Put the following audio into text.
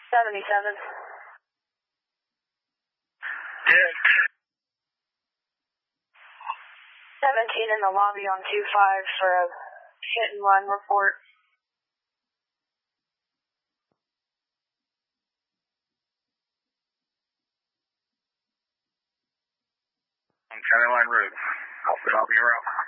77. Yeah. 17 in the lobby on 2-5 for a hit and run report. On County Line Road. I'll be around.